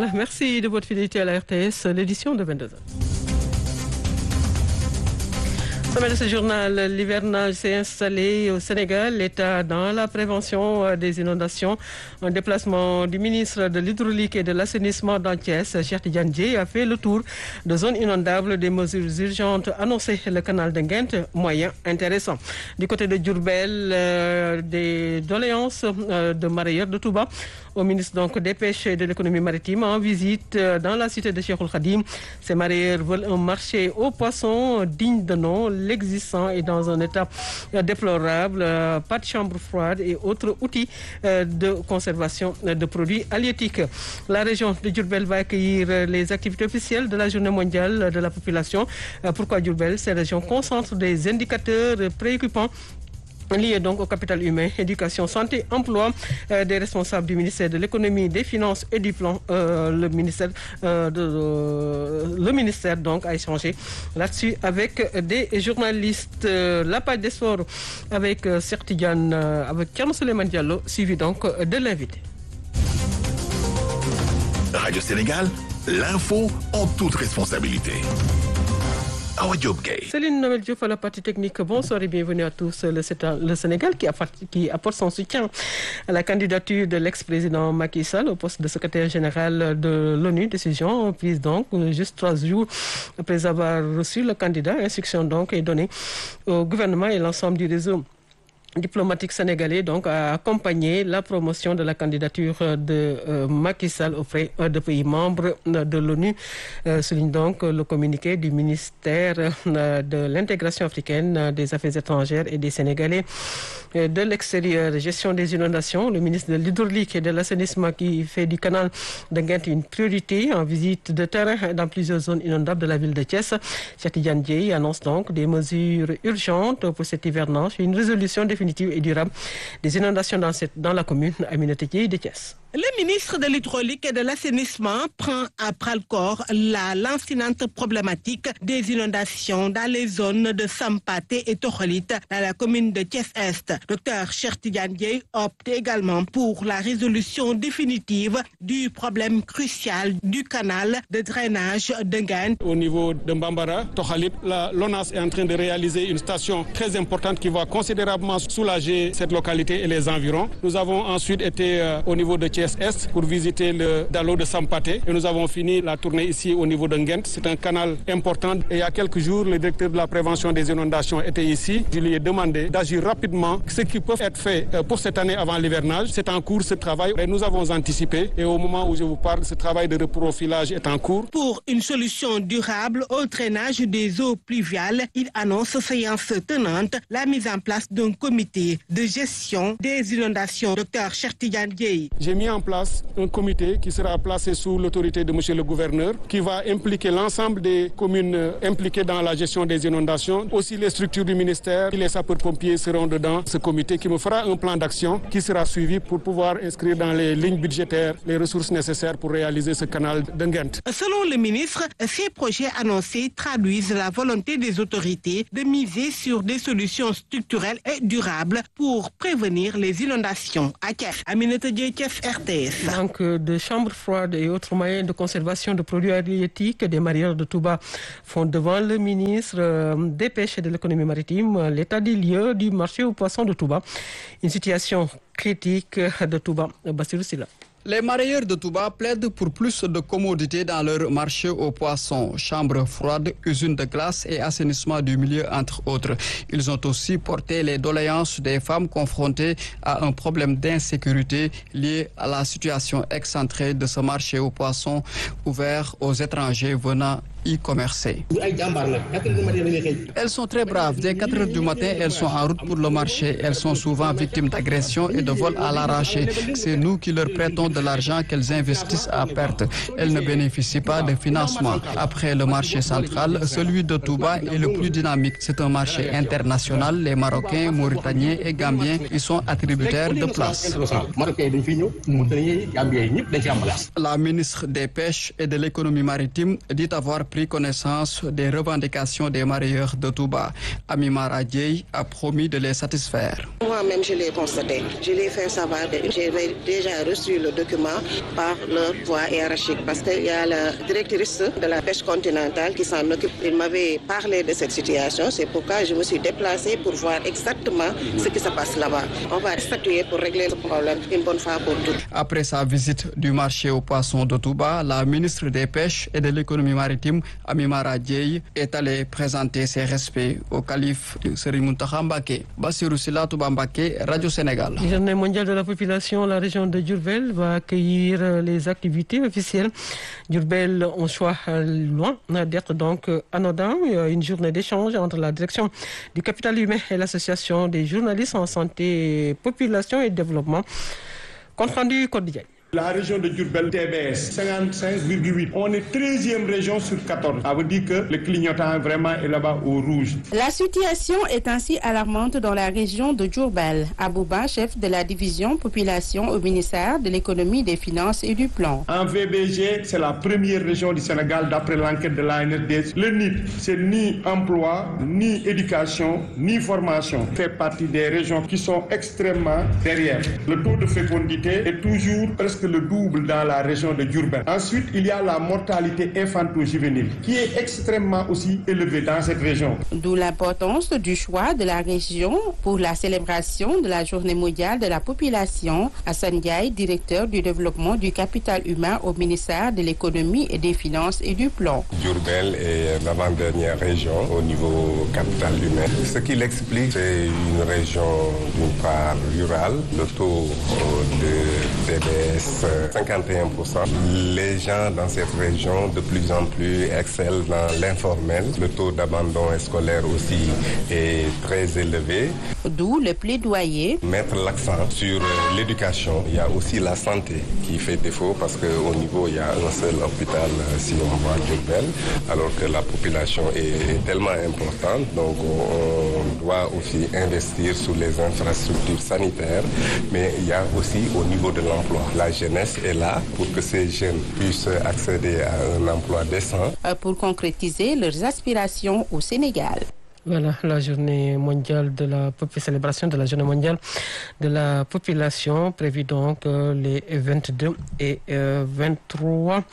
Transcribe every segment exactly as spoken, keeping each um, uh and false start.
Voilà, merci de votre fidélité à la R T S, l'édition de vingt-deux heures. Sommet de ce journal, l'hivernage s'est installé au Sénégal, l'État dans la prévention des inondations. Un déplacement du ministre de l'Hydraulique et de l'Assainissement dans Thiès, Cheikh Tidiane Dièye, a fait le tour de zones inondables, des mesures urgentes annoncées, le canal de Nguinth, moyen intéressant. Du côté de Diourbel, euh, des doléances euh, de mareyeurs de Touba au ministre donc des Pêches et de l'Économie maritime en visite dans la cité de Cheikhoul Khadim. Ces mareyeurs veulent un marché aux poissons digne de nom. L'existant est dans un état déplorable, euh, pas de chambre froide et autres outils euh, de conservation de produits halieutiques. La région de Diourbel va accueillir les activités officielles de la journée mondiale de la population. Euh, pourquoi Diourbel? Ces régions concentrent des indicateurs préoccupants liés donc au capital humain, éducation, santé, emploi, euh, des responsables du ministère de l'économie, des finances et du plan. Euh, le ministère, euh, de, euh, le ministère donc a échangé là-dessus avec des journalistes. Euh, la page des sports avec euh, Cheikh Tidiane, euh, avec Thierno Souleymane Diallo, suivi donc de l'invité. Radio Sénégal, l'info en toute responsabilité. Céline Noël Diouf à la partie technique. Bonsoir et bienvenue à tous. Le, le Sénégal qui, qui apporte son soutien à la candidature de l'ex-président Macky Sall au poste de secrétaire général de l'ONU. Décision prise donc juste trois jours après avoir reçu le candidat. Instruction donc est donnée au gouvernement et l'ensemble du réseau diplomatique sénégalais donc a accompagné la promotion de la candidature de euh, Macky Sall auprès euh, de pays membres euh, de l'ONU. Euh, souligne donc le communiqué du ministère euh, de l'intégration africaine, euh, des affaires étrangères et des Sénégalais euh, de l'extérieur. Gestion des inondations, le ministre de l'Hydraulique et de l'Assainissement qui fait du canal de Nguinth une priorité en visite de terrain dans plusieurs zones inondables de la ville de Thiès. Cheikh Tidiane Dièye annonce donc des mesures urgentes pour cet hivernage, une résolution définitive et durable des inondations dans, cette, dans la commune Aminata Dièye de Thiès. Le ministre de l'Hydraulique et de l'Assainissement prend à bras-le-corps la lancinante problématique des inondations dans les zones de Sampaté et Tokholit dans la commune de Thiès-Est. Docteur Cheikh Tidiane Dièye opte également pour la résolution définitive du problème crucial du canal de drainage de Nguinth. Au niveau de Mbambara, Tokholit, l'ONAS est en train de réaliser une station très importante qui va considérablement soulager cette localité et les environs. Nous avons ensuite été euh, au niveau de Thiès Est pour visiter le Dalo de Sampaté et nous avons fini la tournée ici au niveau de Nguinth. C'est un canal important et il y a quelques jours, le directeur de la prévention des inondations était ici. Je lui ai demandé d'agir rapidement. Ce qui peut être fait pour cette année avant l'hivernage, c'est en cours ce travail et nous avons anticipé et au moment où je vous parle, ce travail de reprofilage est en cours. Pour une solution durable au drainage des eaux pluviales, il annonce séance tenante la mise en place d'un comité de gestion des inondations. Docteur Cheikh Tidiane Dièye. J'ai mis en place un comité qui sera placé sous l'autorité de monsieur le gouverneur, qui va impliquer l'ensemble des communes impliquées dans la gestion des inondations, aussi les structures du ministère, les sapeurs-pompiers seront dedans. Ce comité qui me fera un plan d'action qui sera suivi pour pouvoir inscrire dans les lignes budgétaires les ressources nécessaires pour réaliser ce canal de Nguinth. Selon le ministre, ces projets annoncés traduisent la volonté des autorités de miser sur des solutions structurelles et durables pour prévenir les inondations. À Thiès, Aminata Dièye, R T S. Manque de chambres froides et autres moyens de conservation de produits halieutiques, des mareyeurs de Touba font devant le ministre des Pêches et de l'Économie maritime l'état des lieux du marché aux poissons de Touba. Une situation critique de Touba. Bassirou Silla. Les mareyeurs de Touba plaident pour plus de commodité dans leur marché aux poissons, chambres froides, usines de glace et assainissement du milieu, entre autres. Ils ont aussi porté les doléances des femmes confrontées à un problème d'insécurité lié à la situation excentrée de ce marché aux poissons ouvert aux étrangers venant y commercer. Elles sont très braves. Dès quatre heures du matin, elles sont en route pour le marché. Elles sont souvent victimes d'agressions et de vols à l'arraché. C'est nous qui leur prêtons de l'argent qu'elles investissent à perte. Elles ne bénéficient pas de financement. Après le marché central, celui de Touba est le plus dynamique. C'est un marché international. Les Marocains, Mauritaniens et Gambiens y sont attributaires de place. La ministre des Pêches et de l'Économie maritime dit avoir pris connaissance des revendications des mareyeurs de Touba. Amimara Dieye a promis de les satisfaire. Moi-même, je l'ai constaté. Je l'ai fait savoir. J'ai déjà reçu le document par leur voie hiérarchique parce qu'il y a la directrice de la pêche continentale qui s'en occupe. Il m'avait parlé de cette situation. C'est pourquoi je me suis déplacée pour voir exactement ce qui se passe là-bas. On va statuer pour régler le problème une bonne fois pour toutes. Après sa visite du marché aux poissons de Touba, la ministre des Pêches et de l'économie maritime, Amimara Dieye, est allée présenter ses respects au calife Serigne Mountakha Mbacké. Bassirou Sylla, Touba Mbacké, Radio Sénégal. Journée mondiale de la population, la région de Diourbel va accueillir les activités officielles. Diourbel, on choix loin d'être donc anodin. Une journée d'échange entre la direction du capital humain et l'association des journalistes en santé, population et développement. Compte rendu quotidien. La région de Diourbel, T B S, cinquante-cinq virgule huit. On est treizième région sur quatorze. Ça veut dire que le clignotant vraiment est là-bas au rouge. La situation est ainsi alarmante dans la région de Diourbel. Abouba, chef de la division population au ministère de l'économie, des finances et du plan. En V B G, c'est la première région du Sénégal d'après l'enquête de l'A N R D. Le N I P, c'est ni emploi, ni éducation, ni formation. Fait partie des régions qui sont extrêmement derrière. Le taux de fécondité est toujours presque le double dans la région de Diourbel. Ensuite, il y a la mortalité infanto-juvénile qui est extrêmement aussi élevée dans cette région. D'où l'importance du choix de la région pour la célébration de la Journée mondiale de la population. Hassan Diaye, directeur du développement du capital humain au ministère de l'économie et des finances et du plan. Diourbel est l'avant-dernière région au niveau capital humain. Ce qui l'explique, c'est une région d'une part rurale, le taux de T B S cinquante et un pour cent. Les gens dans cette région de plus en plus excellent dans l'informel. Le taux d'abandon scolaire aussi est très élevé. D'où le plaidoyer. Mettre l'accent sur l'éducation. Il y a aussi la santé qui fait défaut parce qu'au niveau, il y a un seul hôpital si on voit Diourbel, alors que la population est tellement importante. Donc on doit aussi investir sur les infrastructures sanitaires, mais il y a aussi au niveau de l'emploi. La jeunesse est là pour que ces jeunes puissent accéder à un emploi décent. Pour concrétiser leurs aspirations au Sénégal. Voilà, la journée mondiale de la célébration de la journée mondiale de la population prévue donc euh, les vingt-deux et euh, vingt-trois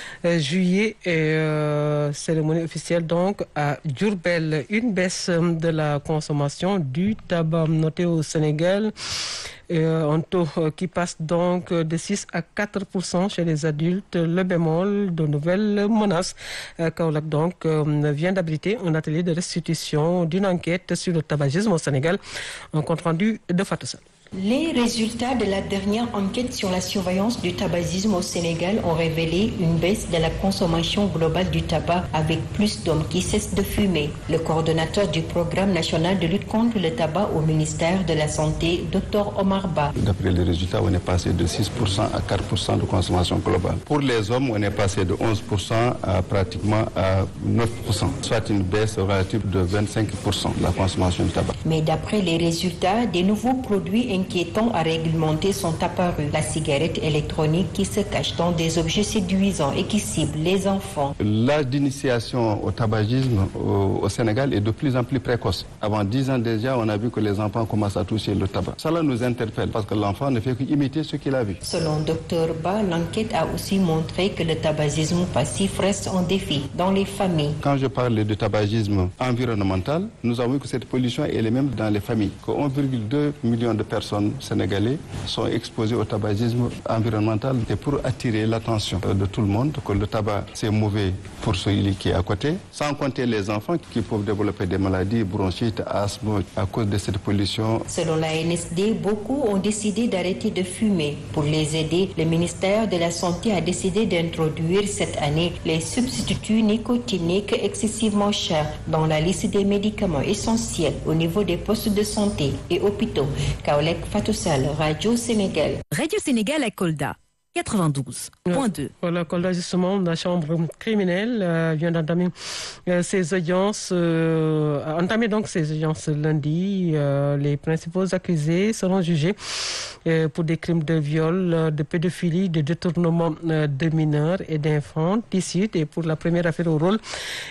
juillet et euh, cérémonie officielle donc à Diourbel. Une baisse de la consommation du tabac notée au Sénégal. Euh, un taux euh, qui passe donc de six à quatre pour cent chez les adultes. Le bémol de nouvelles menaces. Euh, Kaolack donc euh, vient d'abriter un atelier de restitution d'une enquête sur le tabagisme au Sénégal. Un compte rendu de Fatou Sall. Les résultats de la dernière enquête sur la surveillance du tabagisme au Sénégal ont révélé une baisse de la consommation globale du tabac avec plus d'hommes qui cessent de fumer. Le coordonnateur du programme national de lutte contre le tabac au ministère de la Santé, docteur Omar Ba. D'après les résultats, on est passé de six pour cent à quatre pour cent de consommation globale. Pour les hommes, on est passé de onze pour cent à pratiquement à neuf pour cent, soit une baisse relative de vingt-cinq pour cent de la consommation du tabac. Mais d'après les résultats, des nouveaux produits inquiétants à réglementer sont apparus. La cigarette électronique qui se cache dans des objets séduisants et qui cible les enfants. L'âge d'initiation au tabagisme au, au Sénégal est de plus en plus précoce. Avant dix ans déjà, on a vu que les enfants commencent à toucher le tabac. Cela nous interpelle parce que l'enfant ne fait qu'imiter ce qu'il a vu. Selon docteur Ba, l'enquête a aussi montré que le tabagisme passif reste un défi dans les familles. Quand je parle de tabagisme environnemental, nous avons vu que cette pollution est la même dans les familles. Que un virgule deux million de personnes sénégalais sont exposés au tabagisme environnemental. Et pour attirer l'attention de tout le monde que le tabac c'est mauvais pour celui qui est à côté, sans compter les enfants qui peuvent développer des maladies, bronchites, asthme à cause de cette pollution. Selon la N S D, beaucoup ont décidé d'arrêter de fumer. Pour les aider, le ministère de la Santé a décidé d'introduire cette année les substituts nicotiniques excessivement chers dans la liste des médicaments essentiels au niveau des postes de santé et hôpitaux. Kaolack, Fatou Sall, Radio Sénégal. Radio Sénégal à Kolda. quatre-vingt-douze point deux. Voilà, Kolda, justement, la chambre criminelle euh, vient d'entamer euh, ses audiences, euh, a entamé donc ses audiences lundi. Euh, les principaux accusés seront jugés euh, pour des crimes de viol, de pédophilie, de détournement euh, de mineurs et d'infanticides. Et pour la première affaire au rôle,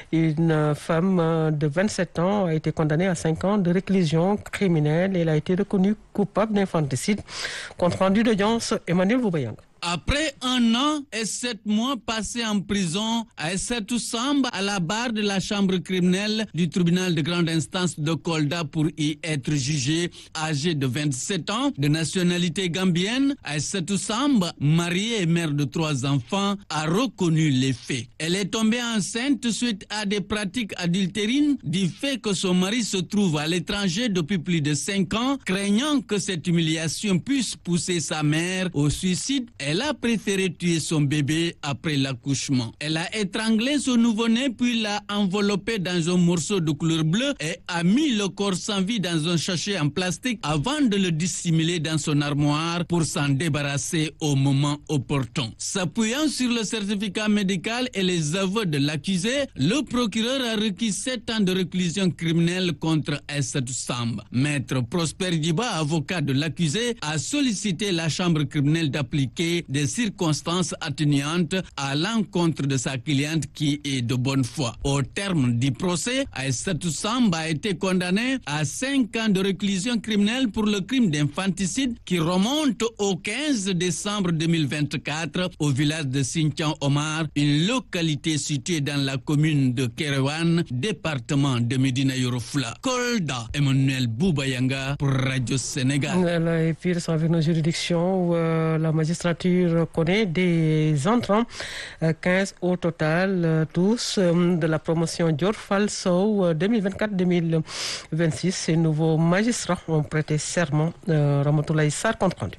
une femme euh, de vingt-sept ans a été condamnée à cinq ans de réclusion criminelle. Elle a été reconnue coupable d'infanticide. Compte rendu d'audience, Emmanuel Boubayang. Après un an et sept mois passés en prison, Aïssatou Samba à la barre de la chambre criminelle du tribunal de grande instance de Kolda pour y être jugée. Âgée de vingt-sept ans, de nationalité gambienne, Aïssatou Samba, mariée et mère de trois enfants, a reconnu les faits. Elle est tombée enceinte suite à des pratiques adultérines du fait que son mari se trouve à l'étranger depuis plus de cinq ans. Craignant que cette humiliation puisse pousser sa mère au suicide, elle a préféré tuer son bébé après l'accouchement. Elle a étranglé son nouveau-né puis l'a enveloppé dans un morceau de couleur bleue et a mis le corps sans vie dans un sachet en plastique avant de le dissimuler dans son armoire pour s'en débarrasser au moment opportun. S'appuyant sur le certificat médical et les aveux de l'accusé, le procureur a requis sept ans de réclusion criminelle contre Aïssatou Samba. Maître Prosper Diba, avocat de l'accusé, a sollicité la chambre criminelle d'appliquer des circonstances atténuantes à l'encontre de sa cliente qui est de bonne foi. Au terme du procès, Aïssatou Samba a été condamné à cinq ans de réclusion criminelle pour le crime d'infanticide qui remonte au quinze décembre deux mille vingt-quatre au village de Sinthian Omar, une localité située dans la commune de Kerewan, département de Médina Yoro Foulah. Kolda, Emmanuel Boubayanga pour Radio Sénégal. Et puis, avec nos juridictions où euh, la magistrature connaît des entrants, euh, quinze au total, euh, tous euh, de la promotion Dior Falso euh, deux mille vingt-quatre deux mille vingt-six. Ces nouveaux magistrats ont prêté serment. Euh, Ramatoulaye Sarr, compte rendu.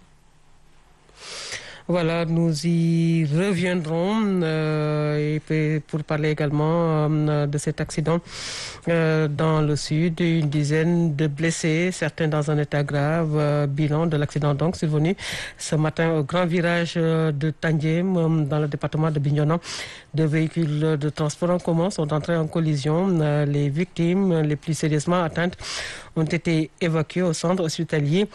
Voilà, nous y reviendrons euh, et pour parler également euh, de cet accident euh, dans le sud. Une dizaine de blessés, certains dans un état grave. Euh, bilan de l'accident donc survenu ce matin au grand virage de Tandjem euh, dans le département de Bignona. Deux véhicules de transport en commun sont entrés en collision. Euh, les victimes les plus sérieusement atteintes ont été évacuées au centre hospitalier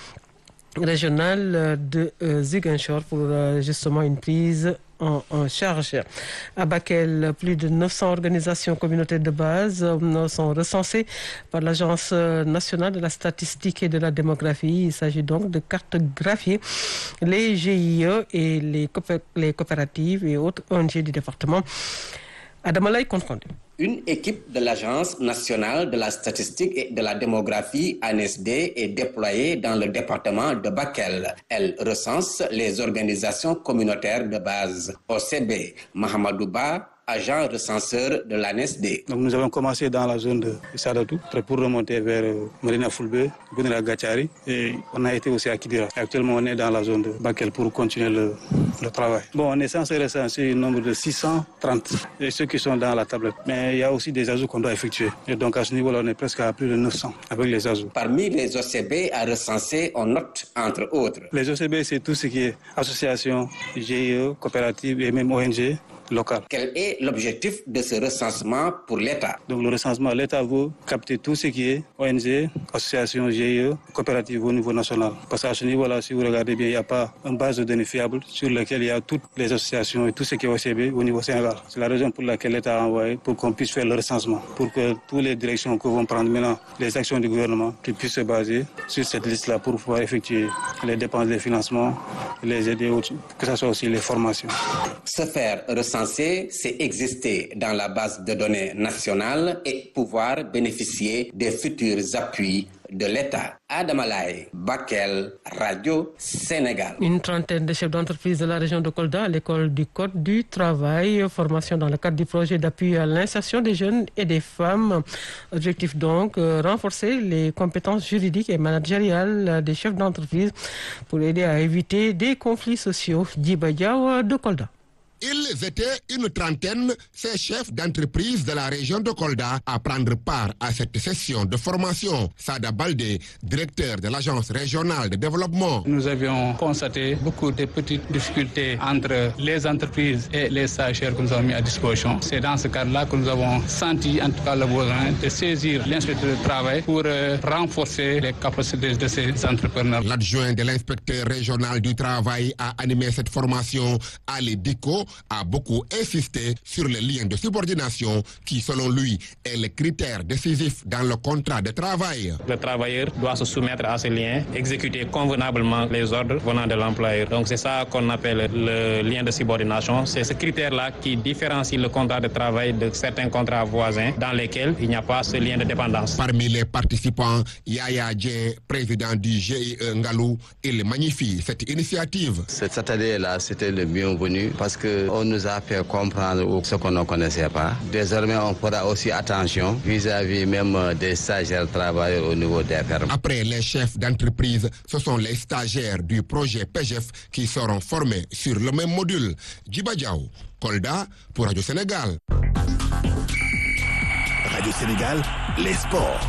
régional de euh, Ziguinchor pour euh, justement une prise en, en charge. À Bakel, plus de neuf cents organisations communautaires de base euh, sont recensées par l'Agence nationale de la statistique et de la démographie. Il s'agit donc de cartographier les G I E et les, coopé- les coopératives et autres O N G du département. Adamalay, compte rendu. Une équipe de l'Agence nationale de la statistique et de la démographie, A N S D, est déployée dans le département de Bakel. Elle recense les organisations communautaires de base. O C B, Mahamadouba, agent recenseur de l'A N S D. Donc nous avons commencé dans la zone de Sadatou pour remonter vers Marina Fulbe, Gounera Gachari et on a été aussi à Kidira. Actuellement on est dans la zone de Bakel pour continuer le, le travail. Bon, on est censé recenser un nombre de six cent trente et ceux qui sont dans la tablette. Mais il y a aussi des ajouts qu'on doit effectuer. Et donc à ce niveau-là on est presque à plus de neuf cents avec les ajouts. Parmi les O C B à recenser, on note entre autres. Les O C B c'est tout ce qui est association, G I E, coopérative et même O N G. Local. Quel est l'objectif de ce recensement pour l'État? Donc le recensement, l'État veut capter tout ce qui est O N G, association, G I E, coopérative au niveau national. Parce qu'à ce niveau-là, si vous regardez bien, il n'y a pas une base de données fiable sur laquelle il y a toutes les associations et tout ce qui est O C B au niveau Sénégal. C'est la raison pour laquelle l'État a envoyé pour qu'on puisse faire le recensement, pour que toutes les directions que vont prendre maintenant les actions du gouvernement puissent se baser sur cette liste-là pour pouvoir effectuer les dépenses de financement, les aider, que ce soit aussi les formations. Se faire recenser, c'est exister dans la base de données nationale et pouvoir bénéficier des futurs appuis de l'État. Adamalay, Bakel, Radio Sénégal. Une trentaine de chefs d'entreprise de la région de Kolda à l'école du Code du travail, formation dans le cadre du projet d'appui à l'insertion des jeunes et des femmes. Objectif donc, euh, renforcer les compétences juridiques et managériales des chefs d'entreprise pour aider à éviter des conflits sociaux. Djiba Diaw de Kolda. Ils étaient une trentaine, ces chefs d'entreprise de la région de Kolda, à prendre part à cette session de formation. Sada Baldé, directeur de l'agence régionale de développement. Nous avions constaté beaucoup de petites difficultés entre les entreprises et les stagiaires que nous avons mis à disposition. C'est dans ce cadre-là que nous avons senti en tout cas le besoin de saisir l'inspecteur du travail pour euh, renforcer les capacités de ces entrepreneurs. L'adjoint de l'inspecteur régional du travail a animé cette formation. Ali Diko a beaucoup insisté sur les liens de subordination qui, selon lui, est le critère décisif dans le contrat de travail. Le travailleur doit se soumettre à ces liens, exécuter convenablement les ordres venant de l'employeur. Donc c'est ça qu'on appelle le lien de subordination. C'est ce critère-là qui différencie le contrat de travail de certains contrats voisins dans lesquels il n'y a pas ce lien de dépendance. Parmi les participants, Yaya Dje, président du G I E Ngalou, il magnifie cette initiative. Cette année-là, c'était le bienvenu parce qu'on nous a fait comprendre ce qu'on ne connaissait pas. Désormais, on fera aussi attention vis-à-vis même des stagiaires travailleurs au niveau des fermes. Après les chefs d'entreprise, ce sont les stagiaires du projet P G F qui seront formés sur le même module. Djiba Diaw, Kolda pour Radio Sénégal. Radio Sénégal, les sports.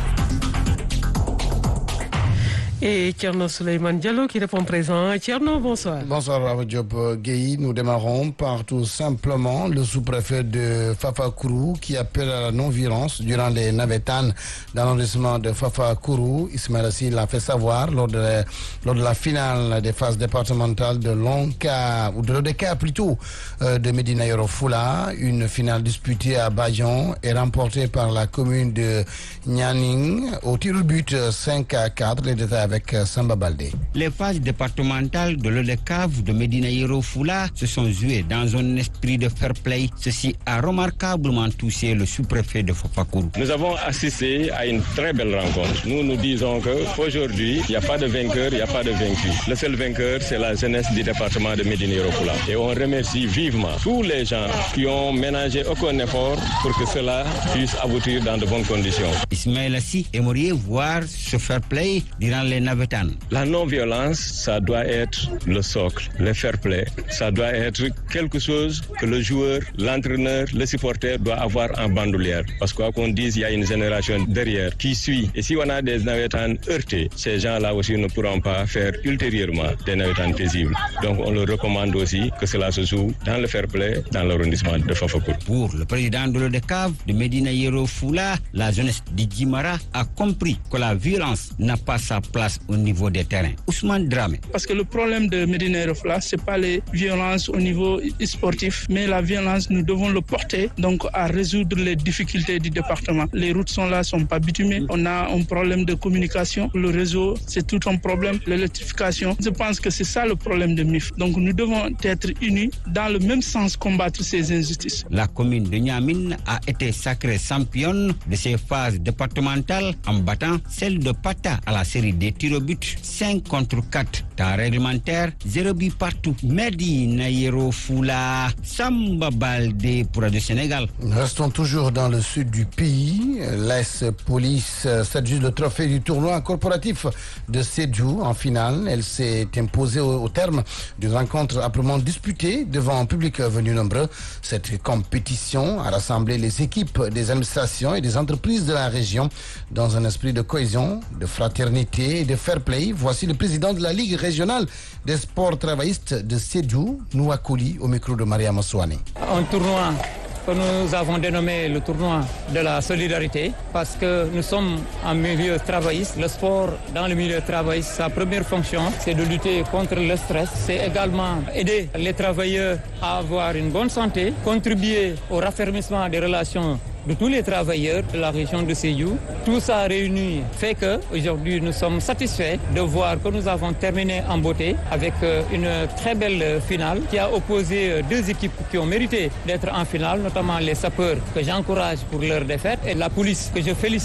Et Tcherno Souleymane Diallo qui répond présent. Tcherno, bonsoir. Bonsoir Rav Diop Gueye. Nous démarrons par tout simplement le sous-préfet de Fafacourou qui appelle à la non-violence durant les navetanes dans l'arrondissement de Fafacourou. Ismaël Assi l'a fait savoir lors de, la, lors de la finale des phases départementales de l'Onka, ou de l'O D K plutôt, euh, de Médina Yoro Fula. Une finale disputée à Badian et remportée par la commune de Nianing au tir au but cinq à quatre. Les détails avec Samba Baldé. Les phases départementales de l'O D C A V de Médina Yoro Fula se sont jouées dans un esprit de fair play. Ceci a remarquablement touché le sous-préfet de Fafacourou. Nous avons assisté à une très belle rencontre. Nous nous disons qu'aujourd'hui, il n'y a pas de vainqueur, il n'y a pas de vaincu. Le seul vainqueur, c'est la jeunesse du département de Médina Yoro Fula. Et on remercie vivement tous les gens qui ont ménagé aucun effort pour que cela puisse aboutir dans de bonnes conditions. Ismaël Assi aimerait voir ce fair play durant les navetanes. La non-violence, ça doit être le socle. Le fair play, ça doit être quelque chose que le joueur, l'entraîneur, le supporter doit avoir en bandoulière. Parce que quoi qu'on dise, il y a une génération derrière qui suit. Et si on a des navetanes heurtées, ces gens-là aussi ne pourront pas faire ultérieurement des navetanes paisibles. Donc on leur recommande aussi que cela se joue dans le fair play, dans l'arrondissement de Fafacourou. Pour le président de l'O D C A V de Médina Yoro Fula, la jeunesse d'Idjimara a compris que la violence n'a pas sa place au niveau des terrains. Ousmane Dramé. Parce que le problème de Médina Yoro Fula, ce n'est pas les violences au niveau sportif, mais la violence, nous devons le porter donc à résoudre les difficultés du département. Les routes sont là, ne sont pas bitumées. On a un problème de communication. Le réseau, c'est tout un problème. L'électrification, je pense que c'est ça le problème de M I F. Donc nous devons être unis dans le même sens, combattre ces injustices. La commune de Niamine a été sacrée championne de ces phases départementales en battant celle de Pata à la série des tirs au but cinq contre quatre. Temps réglementaire, zéro but partout. Médina Yoro Fula, Samba Baldé pour Radio Sénégal. Restons toujours dans le sud du pays. L'A S Police s'adjuge le trophée du tournoi corporatif de Sédhiou en finale. Elle s'est imposée au, au terme d'une rencontre âprement disputée devant un public venu nombreux. Cette compétition a rassemblé les équipes des administrations et des entreprises de la région dans un esprit de cohésion, de fraternité et de fair play. Voici le président de la Ligue régionale des sports travaillistes de Sédhiou, Nouakouli, au micro de Maria Massouane. Un tournoi que nous avons dénommé le tournoi de la solidarité parce que nous sommes en milieu travailliste. Le sport dans le milieu travailliste, sa première fonction, c'est de lutter contre le stress. C'est également aider les travailleurs à avoir une bonne santé, contribuer au raffermissement des relations de tous les travailleurs de la région de Sédhiou. Tout ça réuni fait que aujourd'hui nous sommes satisfaits de voir que nous avons terminé en beauté avec une très belle finale qui a opposé deux équipes qui ont mérité d'être en finale, notamment les sapeurs que j'encourage pour leur défaite et la police que je félicite